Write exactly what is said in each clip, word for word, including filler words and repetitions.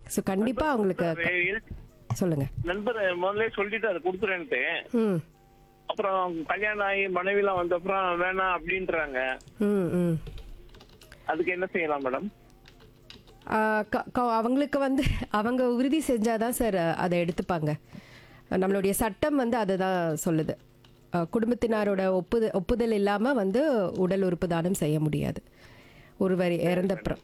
So கண்டிப்பா அவங்களுக்கு சொல்லுங்க. நண்பர் முதல்ல சொல்லிட்டு அதை கொடுத்துறேன்ட்டு ம் அப்புறம் கல்யாணம் ஆகி மனைவிலாம் வந்த அப்புறம் வேணாம் அப்படின்றாங்க. ம் ம் அதுக்கு என்ன செய்யலாம் மேடம்? ஆ, க- க- அவங்களுக்கு வந்து அவங்க உறுதி செஞ்சாதான் சார் அதை எடுத்துப்பாங்க. நம்மளுடைய சட்டம் வந்து அதை தான் சொல்லுது. ஆ, குடும்பத்தினரோட ஒப்புதல் ஒப்புதல் இல்லாமல் வந்து உடல் உறுப்பு தானம் செய்ய முடியாது ஒருவர் இறந்தப்புறம்.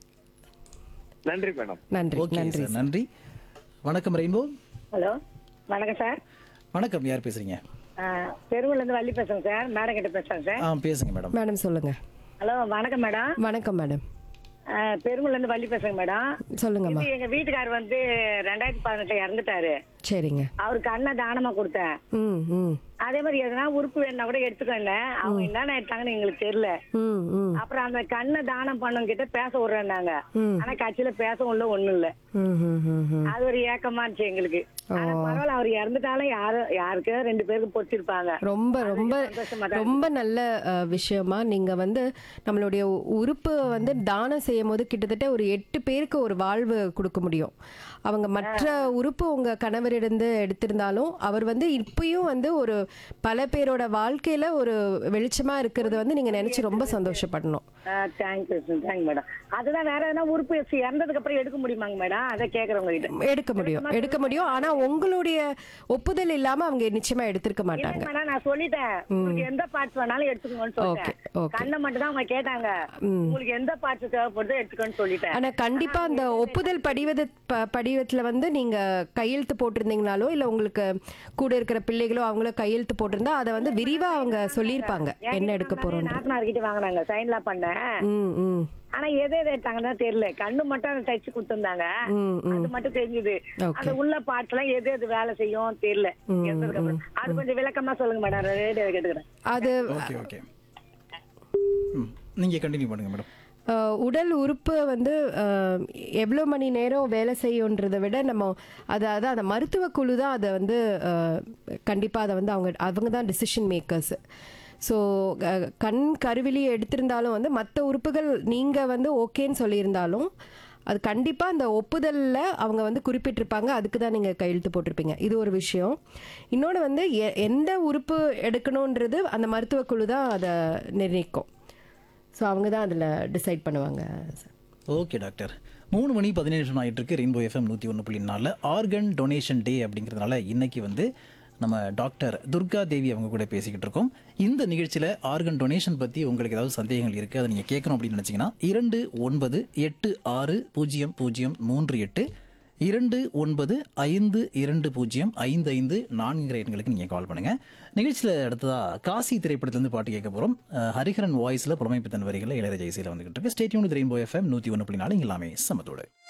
நன்றி மேடம். நன்றி ஓகே நன்றி சார், நன்றி. வணக்கம் ரெயின்போ. ஹலோ வணக்கம் சார். வணக்கம், யார் பேசுறீங்க? பெருங்குலேருந்து வள்ளி பேசுறேன் சார். மேடம் கிட்ட பேசுறேன் சார். ஆ பேசுங்க மேடம். மேடம் சொல்லுங்க. ஹலோ வணக்கம் மேடம். வணக்கம் மேடம் பெருங்குலேருந்து வள்ளி பேசுறேன் மேடம். சொல்லுங்கம்மா. இது எங்க வீட்டுக்காரர் வந்து ரெண்டாயிரத்தி பதினெட்டுல இறந்துட்டாரு. சரிங்க. அவருக்கு அண்ணன் தானமா கொடுத்தேன். ம் ம் அதே மாதிரி எதனா உறுப்பு வேணா கூட எடுத்துக்கல. அவங்க என்னென்ன எடுத்தாங்கன்னு எங்களுக்கு தெரியல. ம் ம் அப்புறம் அந்த கண்ணை தானம் பண்ணவங்க கிட்ட பேச விடுறேன்னாங்க. ம். ஆனா கட்சியில பேசவும் இல்ல ஒண்ணும் இல்ல. ம் ம் ம் ம் அது ஒரு ஏக்கமா இருந்துச்சு எங்களுக்கு. ஆனா பரவாயில்ல, அவர் இறந்துட்டாலும் யாரும் யாருக்கு ரெண்டு பேருக்கு பொறிச்சிருப்பாங்க. ரொம்ப ரொம்ப சந்தோஷமா தான் ரொம்ப நல்ல அஹ், விஷயமா நீங்க வந்து நம்மளுடைய உ- உறுப்பு வந்து தானம் செய்யும் போது கிட்டத்தட்ட ஒரு எட்டு பேருக்கு ஒரு வாழ்வு கொடுக்க முடியும். அவங்க மற்ற உறுப்பு உங்க கணவரிடந்து எடுத்திருந்தாலும் அவர் வந்து இப்பயும் வந்து ஒரு பல பேரோட வாழ்க்கையில ஒரு வெளிச்சமா இருக்கிறது வந்து நீங்க நினைச்சு ரொம்ப சந்தோஷப்படணும். Thank you thank madam. அதுதான் வேற எதனா உறுப்பு இறந்ததுக்கு அப்புறம் எடுக்க முடியுமாங்க மேடம்? அதை கேக்குறவங்க கிட்ட. எடுக்க முடியும் எடுக்க முடியும் ஆனா உங்களுடைய ஒப்புதல் இல்லாம அவங்க நிச்சயமா எடுத்திருக்க இல்ல மாட்டாங்க. மேடம், நான் சொல்லிட்டேன் உங்களுக்கு எந்த பார்ட்ஸ் வேணாலும் எடுத்துக்கோன்னு சொல்லிட்டேன். Okay, okay. கண்ணை மட்டும் தான் அவங்க கேட்டாங்க. உங்களுக்கு எந்த பார்ட்ஸ் தேவைப்படுதோ எடுத்துக்கோன்னு சொல்லிட்டேன். ஆனா கண்டிப்பா அந்த ஒப்புதல் படிவத ப- படிவத்துல வந்து நீங்க கையெழுத்து போட்டிருந்தீங்கனாலோ இல்ல உங்களுக்கு கூட இருக்கிற பிள்ளைகளோ அவங்களோ கையெழுத்து போட்டிருந்தா அதை வந்து விரிவா அவங்க சொல்லியிருப்பாங்க என்ன எடுக்க போறோம். நாத்தனார் கிட்ட வாங்கினாங்க, சைன்லாம் பண்ணேன். ம் ம் ஆனா எதை எதை எடுத்தாங்கன்னு தெரியல. கண்ணு மட்டும் அதை தச்சு கொடுத்திருந்தாங்க. ம், ம். அது மட்டும் தெரிஞ்சது. Okay. அந்த உள்ள பார்ட்ஸ் எல்லாம் எது எது வேலை செய்யும் தெரியல. இறந்ததுக்கு அப்புறம். அது கொஞ்சம் விளக்கமா சொல்லுங்க மேடம். ரேடியோ கேட்டுக்கிறேன். அது ஓகே ஓகே ம் நீங்க கண்டினியூ பண்ணுங்க மேடம். அஹ், உடல் உறுப்பு வந்து அஹ், எவ்வளோ மணி நேரம் வேலை செய்யுன்றதை விட நம்ம அதை அதான் அந்த மருத்துவ குழு தான் அதை வந்து கண்டிப்பாக அதை வந்து அவங்க அவங்க தான் டிசிஷன் மேக்கர்ஸ். ஸோ கண் கருவிலி எடுத்திருந்தாலும் வந்து மற்ற உறுப்புகள் நீங்கள் வந்து ஓகேன்னு சொல்லியிருந்தாலும் அது கண்டிப்பாக அந்த ஒப்புதலில் அவங்க வந்து குறிப்பிட்டிருப்பாங்க. அதுக்கு தான் நீங்கள் கையெழுத்து போட்டிருப்பீங்க. இது ஒரு விஷயம். இன்னொன்று வந்து எ- எந்த உறுப்பு எடுக்கணுன்றது அந்த மருத்துவ குழு தான் அதை நிர்ணயிக்கும். ஸோ அவங்க தான் அதில் டிசைட் பண்ணுவாங்க சார். Okay doctor. மூணு மணி பதினேழு நிமிஷம் ஆகிட்டு இருக்கு. ரெயின்போ எஃப்எம் நூற்றி ஒன்று புள்ளி நாலில் ஆர்கன் டொனேஷன் டே அப்படிங்கிறதுனால இன்னைக்கு வந்து நம்ம டாக்டர் துர்கா தேவி அவங்க கூட பேசிக்கிட்டு இருக்கோம். இந்த நிகழ்ச்சியில் ஆர்கன் டொனேஷன் பற்றி உங்களுக்கு ஏதாவது சந்தேகங்கள் இருக்குது, அதை நீங்கள் கேட்கணும் அப்படின்னு நினச்சிங்கன்னா இரண்டு ஒன்பது எட்டு ஆறு பூஜ்ஜியம் பூஜ்ஜியம் மூன்று எட்டு இரண்டு ஒன்பது ஐந்து இரண்டு பூஜ்ஜியம் ஐந்து ஐந்து நான்குங்கிற எண்களுக்கு நீங்கள் கால் பண்ணுங்கள். நிகழ்ச்சியில் அடுத்ததாக காசி திரைப்படத்துலேருந்து பாட்டு கேட்க போகிறோம். ஹரிஹரன் வாய்ஸில் புலமைப்பித்தன் வரிகளில் இளையராஜா இசையில் வந்துகிட்டு இருக்கு. ஸ்டேட்யூன் ரெயின்போ எஃப்எம் நூற்றி ஒன்று புள்ளி நாலு எல்லாமே சமத்தோடு.